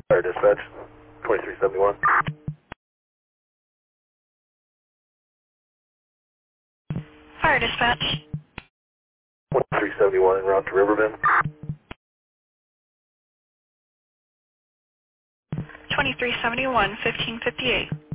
Fire dispatch, 2371. Fire dispatch. 2371 en route to Riverbend. 2371, 1558.